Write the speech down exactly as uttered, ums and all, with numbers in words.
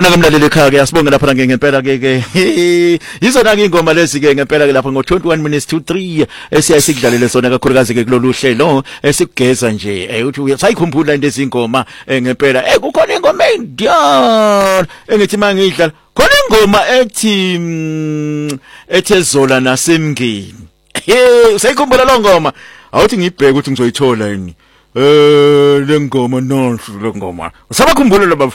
Nakamlaleli ekhaya ke asibonge lapha ngempela ke ke izona ke ingoma lezi ke ngempela ke lapha ngo twenty-one minutes to three esiyasikudlalele sona kakhulukazi ke kulolu hlelo esikugeza nje eh uthi uyasayikhumbula into ezingoma ngempela eh kukhona ingoma endiyan engithi mangidlala khona ingoma ethi ethezola nasemngeni hey usayikhumbula lo ngoma awuthi ngibheke ukuthi ngizoyithola yini eh lengoma nonhle lengoma usabakhumbula laba